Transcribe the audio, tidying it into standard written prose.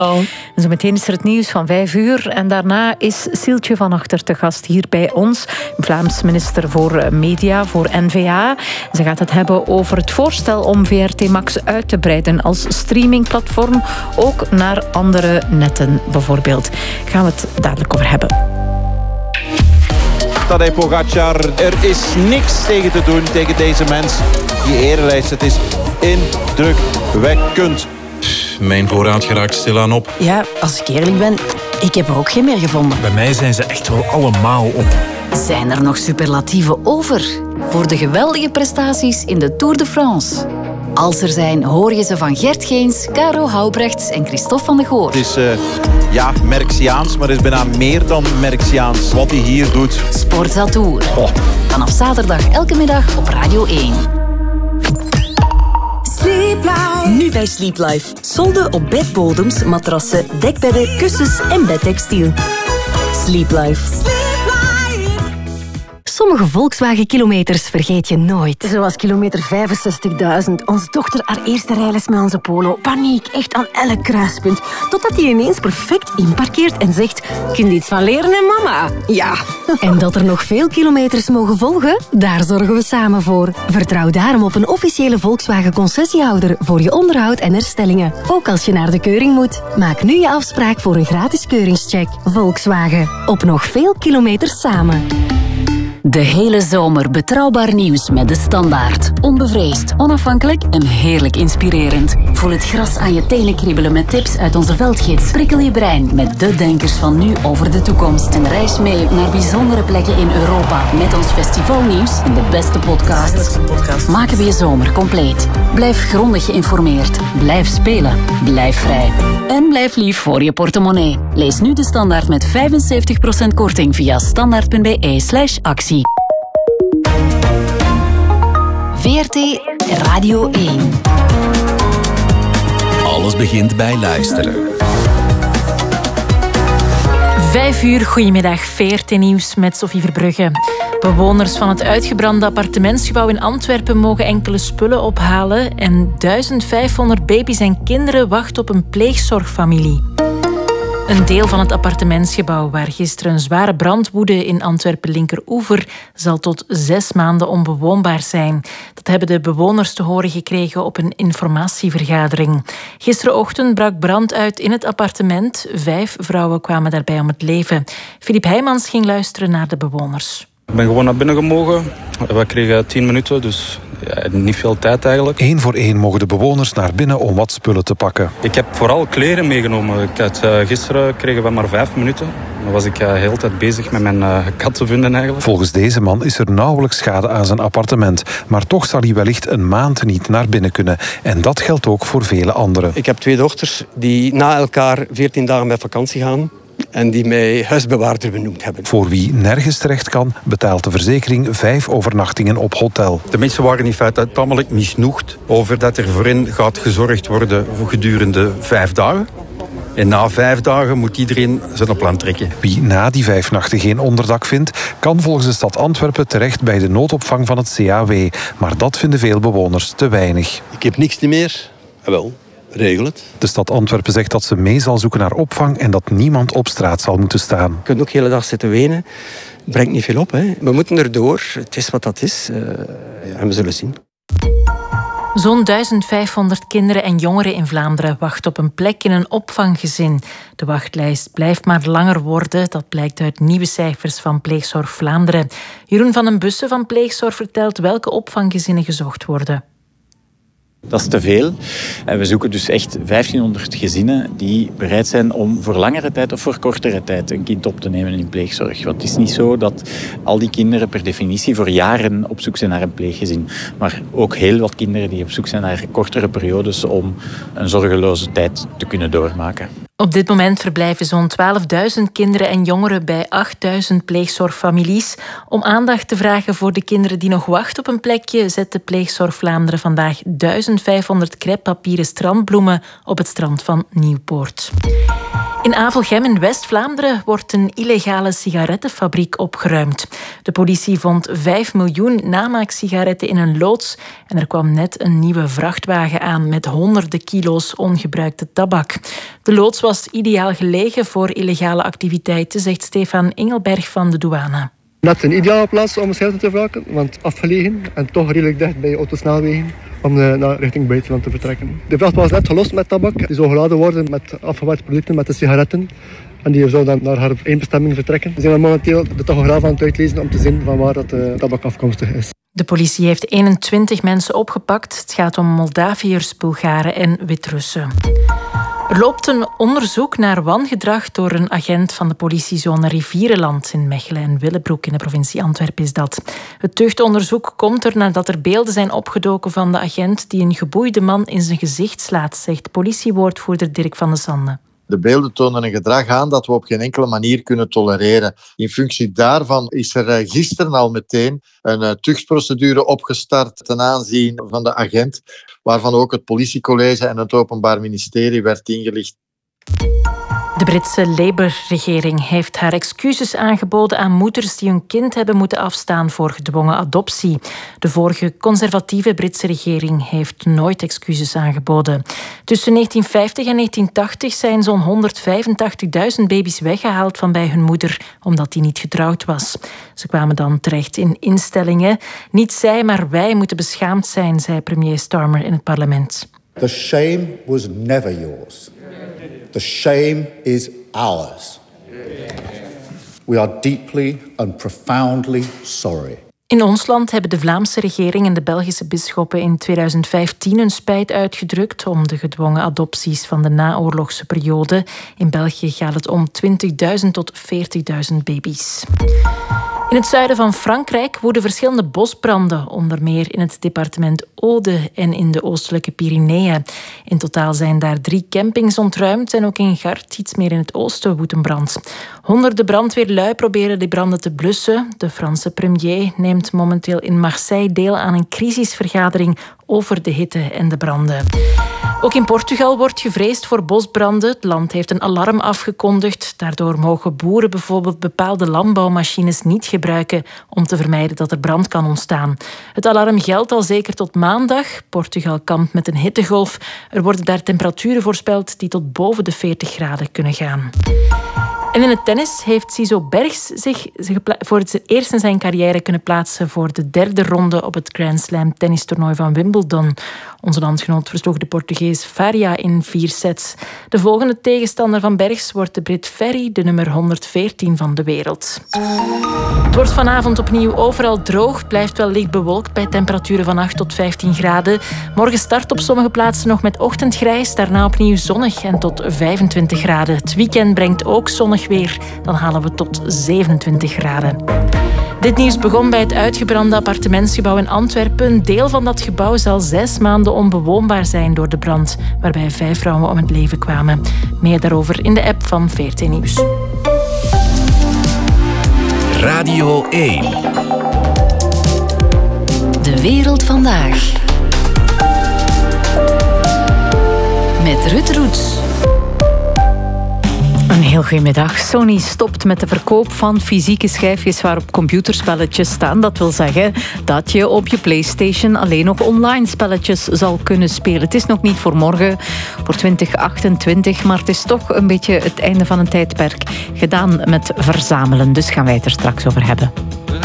Zometeen is er het nieuws van 5:00 en daarna is Sieltje van Achter te gast hier bij ons. Vlaams minister voor Media, voor N-VA. Ze gaat het hebben over het voorstel om VRT Max uit te breiden als streamingplatform, ook naar andere netten bijvoorbeeld. Gaan we het dadelijk over hebben. Tadej Pogacar, er is niks tegen te doen tegen deze mens. Die erereis, het is indrukwekkend. Mijn voorraad geraakt stilaan op. Ja, als ik eerlijk ben, ik heb er ook geen meer gevonden. Bij mij zijn ze echt wel allemaal op. Zijn er nog superlatieven over voor de geweldige prestaties in de Tour de France? Als er zijn, hoor je ze van Gert Geens, Caro Houbrechts en Christophe van de Goor. Het is Merxiaans, maar het is bijna meer dan Merxiaans wat hij hier doet. Sportza Tour. Vanaf zaterdag elke middag op Radio 1. Nu bij Sleep Life. Solden op bedbodems, matrassen, dekbedden, kussens en bedtextiel. Sleep Life. Sommige Volkswagen-kilometers vergeet je nooit. Zoals kilometer 65.000. Onze dochter haar eerste rijles met onze Polo. Paniek, echt aan elk kruispunt. Totdat hij ineens perfect inparkeert en zegt... Kun je iets van leren, hè, mama? Ja. En dat er nog veel kilometers mogen volgen? Daar zorgen we samen voor. Vertrouw daarom op een officiële Volkswagen-concessiehouder voor je onderhoud en herstellingen. Ook als je naar de keuring moet. Maak nu je afspraak voor een gratis keuringscheck. Volkswagen. Op nog veel kilometers samen. De hele zomer betrouwbaar nieuws met De Standaard. Onbevreesd, onafhankelijk en heerlijk inspirerend. Voel het gras aan je tenen kriebelen met tips uit onze veldgids. Prikkel je brein met de denkers van nu over de toekomst. En reis mee naar bijzondere plekken in Europa. Met ons festivalnieuws en de beste podcasts. Maken we je zomer compleet. Blijf grondig geïnformeerd. Blijf spelen. Blijf vrij. En blijf lief voor je portemonnee. Lees nu De Standaard met 75% korting via standaard.be/actie. VRT Radio 1. Alles begint bij luisteren. 5:00, goedemiddag, VRT Nieuws met Sophie Verbrugge. Bewoners van het uitgebrande appartementsgebouw in Antwerpen mogen enkele spullen ophalen en 1500 baby's en kinderen wachten op een pleegzorgfamilie. Een deel van het appartementsgebouw waar gisteren een zware brand woedde in Antwerpen-Linkeroever zal tot 6 maanden onbewoonbaar zijn. Dat hebben de bewoners te horen gekregen op een informatievergadering. Gisterenochtend brak brand uit in het appartement. 5 vrouwen kwamen daarbij om het leven. Filip Heijmans ging luisteren naar de bewoners. Ik ben gewoon naar binnen gemogen. We kregen 10 minuten, dus niet veel tijd eigenlijk. 1 voor 1 mogen de bewoners naar binnen om wat spullen te pakken. Ik heb vooral kleren meegenomen. Gisteren kregen we maar 5 minuten. Dan was ik de hele tijd bezig met mijn kat te vinden eigenlijk. Volgens deze man is er nauwelijks schade aan zijn appartement. Maar toch zal hij wellicht een maand niet naar binnen kunnen. En dat geldt ook voor vele anderen. Ik heb 2 dochters die na elkaar 14 dagen met vakantie gaan. En die mij huisbewaarder benoemd hebben. Voor wie nergens terecht kan, betaalt de verzekering 5 overnachtingen op hotel. De mensen waren in feite tamelijk misnoegd over dat er voor hen gaat gezorgd worden voor gedurende 5 dagen. En na 5 dagen moet iedereen zijn plan trekken. Wie na die 5 nachten geen onderdak vindt, kan volgens de stad Antwerpen terecht bij de noodopvang van het CAW. Maar dat vinden veel bewoners te weinig. Ik heb niks meer. Wel. Regel het. De stad Antwerpen zegt dat ze mee zal zoeken naar opvang en dat niemand op straat zal moeten staan. Je kunt ook de hele dag zitten wenen. Brengt niet veel op. Hè. We moeten erdoor. Het is wat dat is. En we zullen zien. Zo'n 1500 kinderen en jongeren in Vlaanderen wachten op een plek in een opvanggezin. De wachtlijst blijft maar langer worden. Dat blijkt uit nieuwe cijfers van Pleegzorg Vlaanderen. Jeroen van den Bussen van Pleegzorg vertelt welke opvanggezinnen gezocht worden. Dat is te veel. En we zoeken dus echt 1500 gezinnen die bereid zijn om voor langere tijd of voor kortere tijd een kind op te nemen in pleegzorg. Want het is niet zo dat al die kinderen per definitie voor jaren op zoek zijn naar een pleeggezin. Maar ook heel wat kinderen die op zoek zijn naar kortere periodes om een zorgeloze tijd te kunnen doormaken. Op dit moment verblijven zo'n 12.000 kinderen en jongeren bij 8.000 pleegzorgfamilies. Om aandacht te vragen voor de kinderen die nog wachten op een plekje, zet de Pleegzorg Vlaanderen vandaag 1500 crêpepapieren strandbloemen op het strand van Nieuwpoort. In Avelgem in West-Vlaanderen wordt een illegale sigarettenfabriek opgeruimd. De politie vond 5 miljoen namaaksigaretten in een loods en er kwam net een nieuwe vrachtwagen aan met honderden kilo's ongebruikte tabak. De loods was ideaal gelegen voor illegale activiteiten, zegt Stefan Engelberg van de douane. Net een ideale plaats om sigaretten te wraken, want afgelegen en toch redelijk dicht bij autosnelwegen om naar richting buitenland te vertrekken. De vrachtwagen was net gelost met tabak. Die zou geladen worden met afgewerkte producten, met de sigaretten. En die zou dan naar haar eindbestemming vertrekken. We zijn momenteel de tachograaf aan het uitlezen om te zien van waar dat tabak afkomstig is. De politie heeft 21 mensen opgepakt. Het gaat om Moldaviërs, Bulgaren en Wit-Russen. Er loopt een onderzoek naar wangedrag door een agent van de politiezone Rivierenland in Mechelen en Willebroek in de provincie Antwerpen is dat. Het tuchtonderzoek komt er nadat er beelden zijn opgedoken van de agent die een geboeide man in zijn gezicht slaat, zegt politiewoordvoerder Dirk van de Sande. De beelden tonen een gedrag aan dat we op geen enkele manier kunnen tolereren. In functie daarvan is er gisteren al meteen een tuchtprocedure opgestart ten aanzien van de agent, waarvan ook het politiecollege en het Openbaar Ministerie werd ingelicht. De Britse Labour-regering heeft haar excuses aangeboden aan moeders die hun kind hebben moeten afstaan voor gedwongen adoptie. De vorige conservatieve Britse regering heeft nooit excuses aangeboden. Tussen 1950 en 1980 zijn zo'n 185.000 baby's weggehaald van bij hun moeder, omdat die niet getrouwd was. Ze kwamen dan terecht in instellingen. Niet zij, maar wij moeten beschaamd zijn, zei premier Starmer in het parlement. The shame was never yours. The shame is ours. We are deeply and profoundly sorry. In ons land hebben de Vlaamse regering en de Belgische bisschoppen in 2015 hun spijt uitgedrukt om de gedwongen adopties van de naoorlogse periode. In België gaat het om 20.000 tot 40.000 baby's. In het zuiden van Frankrijk woeden verschillende bosbranden, onder meer in het departement Aude en in de oostelijke Pyreneeën. In totaal zijn daar 3 campings ontruimd en ook in Gard, iets meer in het oosten, woedt een brand. Honderden brandweerlui proberen die branden te blussen. De Franse premier neemt momenteel in Marseille deel aan een crisisvergadering over de hitte en de branden. Ook in Portugal wordt gevreesd voor bosbranden. Het land heeft een alarm afgekondigd. Daardoor mogen boeren bijvoorbeeld bepaalde landbouwmachines niet gebruiken om te vermijden dat er brand kan ontstaan. Het alarm geldt al zeker tot maandag. Portugal kampt met een hittegolf. Er worden daar temperaturen voorspeld die tot boven de 40 graden kunnen gaan. En in het tennis heeft Cizo Bergs zich voor het eerst in zijn carrière kunnen plaatsen voor de 3e ronde op het Grand Slam tennistoernooi van Wimbledon. Onze landgenoot versloeg de Portugees Faria in 4 sets. De volgende tegenstander van Bergs wordt de Brit Ferry, de nummer 114 van de wereld. Het wordt vanavond opnieuw overal droog. Het blijft wel licht bewolkt bij temperaturen van 8 tot 15 graden. Morgen start op sommige plaatsen nog met ochtendgrijs. Daarna opnieuw zonnig en tot 25 graden. Het weekend brengt ook zonnig weer. Dan halen we tot 27 graden. Dit nieuws begon bij het uitgebrande appartementsgebouw in Antwerpen. Een deel van dat gebouw zal 6 maanden onbewoonbaar zijn door de brand, waarbij 5 vrouwen om het leven kwamen. Meer daarover in de app van VRT Nieuws. Radio 1. De wereld vandaag. Met Ruud Roets. Een heel goedemiddag. Sony stopt met de verkoop van fysieke schijfjes waarop computerspelletjes staan. Dat wil zeggen dat je op je PlayStation alleen nog online spelletjes zal kunnen spelen. Het is nog niet voor morgen, voor 2028, maar het is toch een beetje het einde van een tijdperk gedaan met verzamelen. Dus gaan wij het er straks over hebben.